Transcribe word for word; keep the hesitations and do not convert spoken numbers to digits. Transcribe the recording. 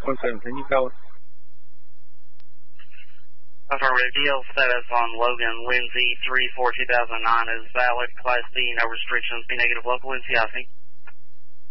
one seven, can you call us? Affirmative. D L status on Logan Lindsay three four two thousand nine is valid. Class D, no restrictions. Be negative local N C I C.